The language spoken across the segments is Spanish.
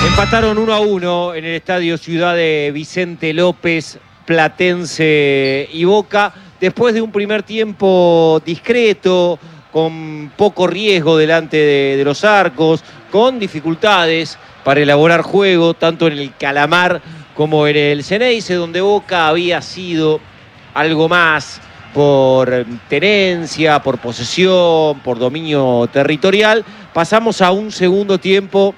Empataron 1-1 en el estadio Ciudad de Vicente López, Platense y Boca, después de un primer tiempo discreto, con poco riesgo delante de los arcos, con dificultades para elaborar juego, tanto en el Calamar como en el Xeneize, donde Boca había sido algo más por tenencia, por posesión, por dominio territorial. Pasamos a un segundo tiempo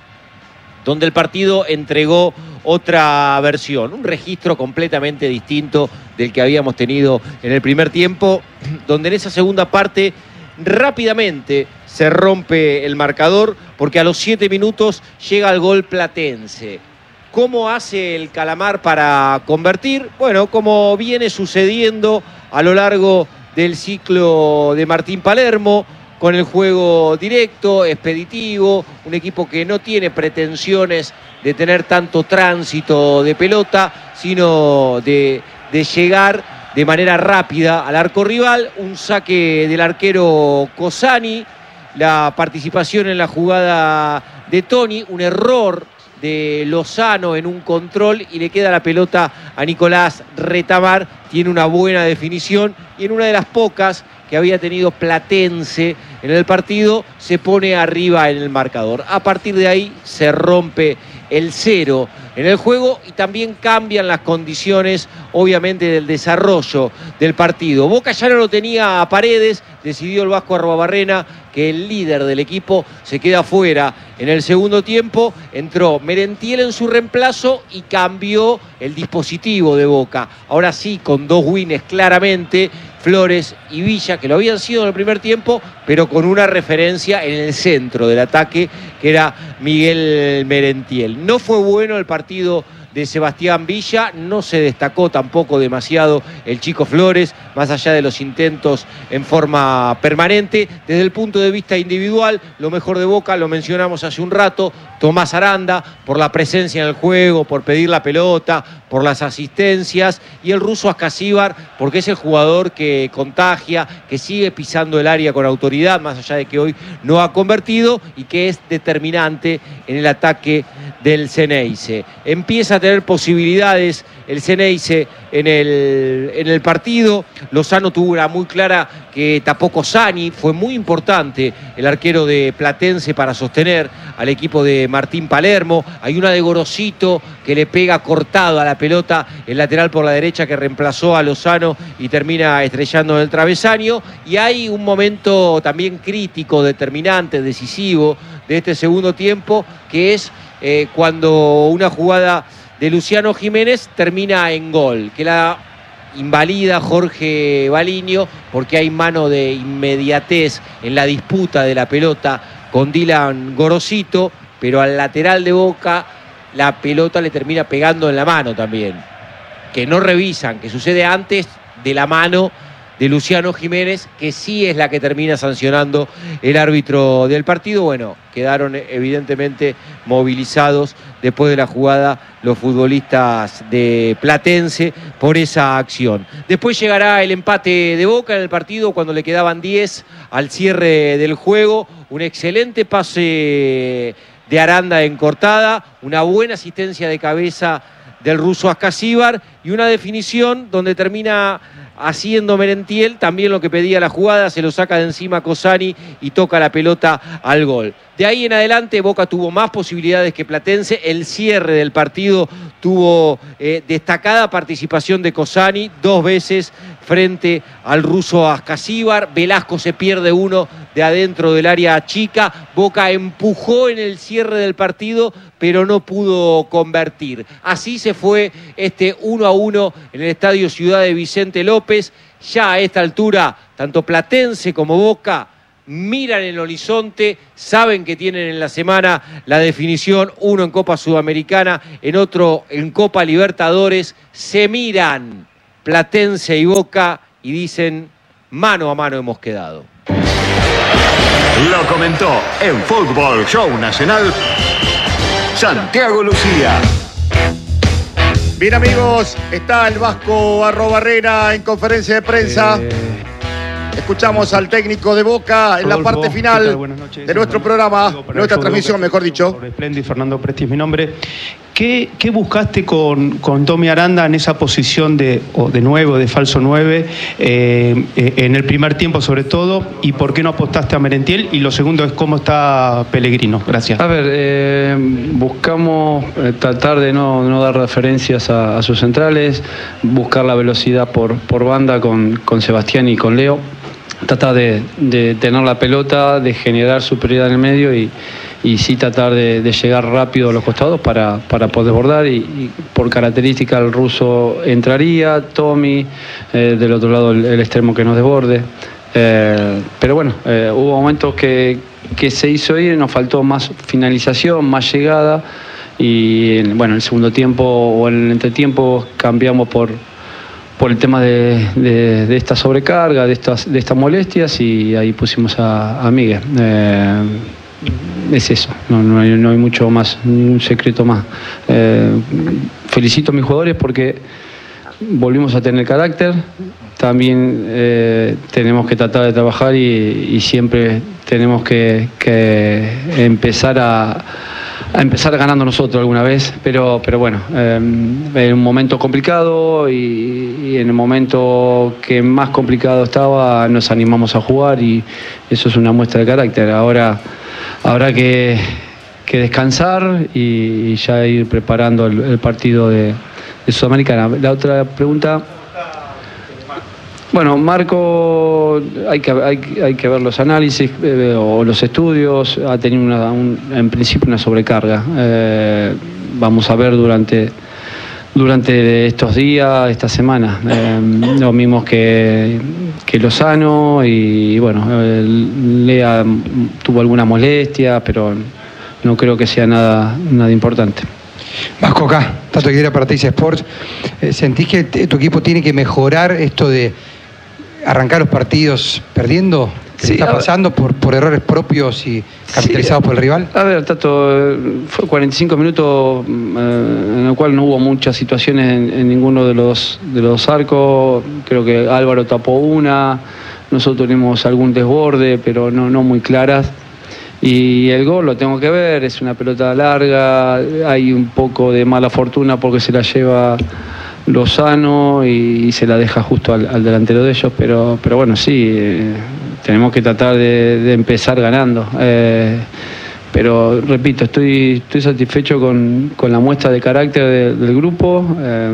donde el partido entregó otra versión, un registro completamente distinto del que habíamos tenido en el primer tiempo, donde en esa segunda parte rápidamente se rompe el marcador, porque a los 7 minutos llega el gol platense. ¿Cómo hace el Calamar para convertir? Bueno, como viene sucediendo a lo largo del ciclo de Martín Palermo, con el juego directo, expeditivo, un equipo que no tiene pretensiones de tener tanto tránsito de pelota, sino de llegar de manera rápida al arco rival. Un saque del arquero Cosani, la participación en la jugada de Toni, un error de Lozano en un control y le queda la pelota a Nicolás Retamar. Tiene una buena definición y en una de las pocas que había tenido Platense en el partido, se pone arriba en el marcador. A partir de ahí se rompe el 0 en el juego y también cambian las condiciones, obviamente, del desarrollo del partido. Boca ya no lo tenía a Paredes, decidió el Vasco Arruabarrena que el líder del equipo se queda fuera en el segundo tiempo. Entró Merentiel en su reemplazo y cambió el dispositivo de Boca. Ahora sí, con dos wins claramente, Flores y Villa, que lo habían sido en el primer tiempo, pero con una referencia en el centro del ataque, que era Miguel Merentiel. No fue bueno el partido de Sebastián Villa, no se destacó tampoco demasiado el chico Flores, más allá de los intentos en forma permanente. Desde el punto de vista individual, lo mejor de Boca, lo mencionamos hace un rato, Tomás Aranda, por la presencia en el juego, por pedir la pelota, por las asistencias, y el ruso Ascasíbar, porque es el jugador que contagia, que sigue pisando el área con autoridad, más allá de que hoy no ha convertido, y que es determinante en el ataque del Xeneize. Empieza a tener posibilidades el Xeneize en el partido. Lozano tuvo una muy clara que tapó Cosani, fue muy importante el arquero de Platense para sostener al equipo de Martín Palermo. Hay una de Gorosito que le pega cortado a la pelota, el lateral por la derecha que reemplazó a Lozano y termina estrellando en el travesaño. Y hay un momento también crítico, determinante, decisivo de este segundo tiempo, que es cuando una jugada de Luciano Jiménez termina en gol, que la invalida Jorge Baliño porque hay mano de inmediatez en la disputa de la pelota con Dylan Gorosito, pero al lateral de Boca la pelota le termina pegando en la mano también, que no revisan, que sucede antes de la mano de Luciano Jiménez, que sí es la que termina sancionando el árbitro del partido. Bueno, quedaron evidentemente movilizados después de la jugada los futbolistas de Platense por esa acción. Después llegará el empate de Boca en el partido cuando le quedaban 10 al cierre del juego. Un excelente pase de Aranda en cortada, una buena asistencia de cabeza del ruso Ascasíbar y una definición donde termina haciendo Merentiel también lo que pedía la jugada, se lo saca de encima Cosani y toca la pelota al gol. De ahí en adelante Boca tuvo más posibilidades que Platense. El cierre del partido tuvo destacada participación de Cosani, 2 veces frente al ruso Ascasíbar. Velasco se pierde uno de adentro del área chica. Boca empujó en el cierre del partido, pero no pudo convertir. Así se fue este 1-1 en el estadio Ciudad de Vicente López. Ya a esta altura, tanto Platense como Boca miran el horizonte, saben que tienen en la semana la definición, uno en Copa Sudamericana, en otro en Copa Libertadores. Se miran Platense y Boca y dicen, mano a mano hemos quedado. Lo comentó en Fútbol Show Nacional Santiago Lucía. Bien, amigos, está el Vasco Arruabarrena en conferencia de prensa. Escuchamos al técnico de Boca en la parte final de nuestro programa, nuestra transmisión, mejor dicho. Espléndido, Fernando Presti es mi nombre. ¿Qué buscaste con Tommy Aranda en esa posición de 9, de falso 9, en el primer tiempo sobre todo? ¿Y por qué no apostaste a Merentiel? Y lo segundo es cómo está Pellegrino. Gracias. A ver, buscamos tratar de no dar referencias a sus centrales, buscar la velocidad por banda con Sebastián y con Leo, tratar de tener la pelota, de generar superioridad en el medio y sí tratar de llegar rápido a los costados para poder desbordar y por característica el ruso entraría, Tommy, del otro lado el extremo que nos desborde. Pero bueno, hubo momentos que se hizo ir, nos faltó más finalización, más llegada y bueno, en el segundo tiempo o en el entretiempo cambiamos por el tema de esta sobrecarga, de estas molestias y ahí pusimos a Miguel. Es eso, no hay mucho más, ningún secreto más. Felicito a mis jugadores porque volvimos a tener carácter, también tenemos que tratar de trabajar y siempre tenemos que empezar a empezar ganando nosotros alguna vez, pero bueno, en un momento complicado y en el momento que más complicado estaba nos animamos a jugar y eso es una muestra de carácter. Ahora habrá que descansar y ya ir preparando el partido de Sudamericana. La otra pregunta. Bueno, Marco, hay que ver los análisis o los estudios. Ha tenido en principio una sobrecarga. Vamos a ver durante estos días, esta semana, lo mismo que Lozano y bueno, Lea tuvo alguna molestia, pero no creo que sea nada importante. Vasco acá, Tato Aguilera para Teis Sports. ¿Sentís que tu equipo tiene que mejorar esto de arrancar los partidos perdiendo? ¿Qué está pasando por errores propios y capitalizados por el rival? A ver, Tato, fue 45 minutos en el cual no hubo muchas situaciones en ninguno de los arcos. Creo que Álvaro tapó una, nosotros tuvimos algún desborde, pero no muy claras. Y el gol lo tengo que ver, es una pelota larga, hay un poco de mala fortuna porque se la lleva Lozano y se la deja justo al delantero de ellos, pero bueno, sí, tenemos que tratar de empezar ganando. Pero repito, estoy satisfecho con la muestra de carácter del grupo,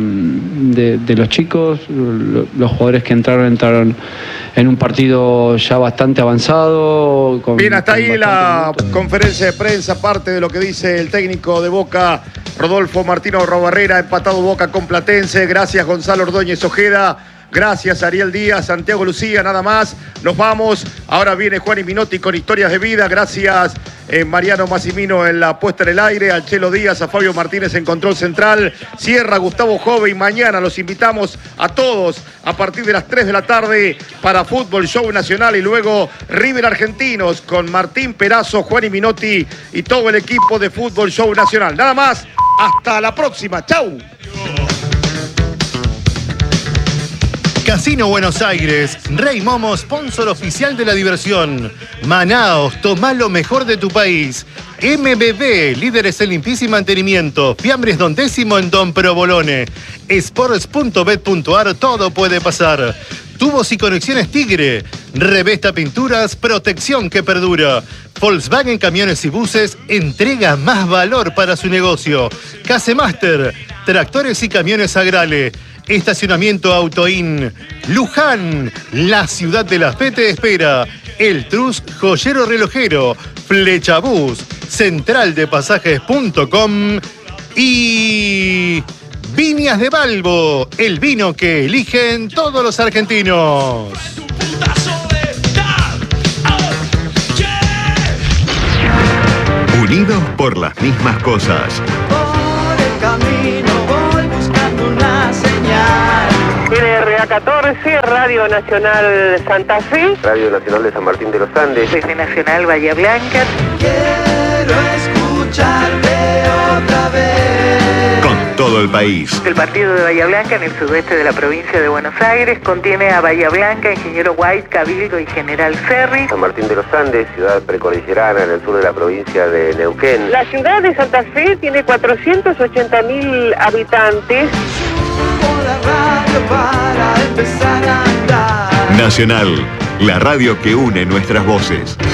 de los chicos. Los jugadores que entraron en un partido ya bastante avanzado. Bien, hasta ahí la conferencia de prensa, parte de lo que dice el técnico de Boca, Rodolfo Martino Robarrera, empatado Boca con Platense. Gracias Gonzalo Ordóñez Ojeda. Gracias Ariel Díaz, Santiago Lucía, nada más. Nos vamos. Ahora viene Juan y Minotti con historias de vida. Gracias Mariano Massimino en la puesta en el aire, al Chelo Díaz, a Fabio Martínez en control central. Cierra Gustavo Jove y mañana los invitamos a todos a partir de las 3 de la tarde para Fútbol Show Nacional y luego River Argentinos con Martín Perazo, Juan y Minotti y todo el equipo de Fútbol Show Nacional. Nada más. Hasta la próxima. Chau. Casino Buenos Aires, Rey Momo, sponsor oficial de la diversión. Manaos, tomá lo mejor de tu país. MBB, líderes en limpieza y mantenimiento. Fiambres Don Décimo en Don Provolone. Sports.bet.ar, todo puede pasar. Tubos y conexiones Tigre. Revesta Pinturas, protección que perdura. Volkswagen Camiones y Buses entrega más valor para su negocio. Casemaster, tractores y camiones Agrale. Estacionamiento Autoin. Luján, la ciudad de las P te espera. El Trus Joyero Relojero. Flechabús, centraldepasajes.com y Viñas de Balbo, el vino que eligen todos los argentinos. Unidos por las mismas cosas. Por el camino voy buscando una señal. NRA 14, Radio Nacional Santa Fe. Radio Nacional de San Martín de los Andes. TV Nacional Bahía Blanca. Quiero escucharte otra vez. Con todo todo el país. El partido de Bahía Blanca, en el sudeste de la provincia de Buenos Aires, contiene a Bahía Blanca, Ingeniero White, Cabildo y General Ferry. San Martín de los Andes, ciudad precordillerana en el sur de la provincia de Neuquén. La ciudad de Santa Fe tiene 480.000 habitantes. Nacional, la radio que une nuestras voces.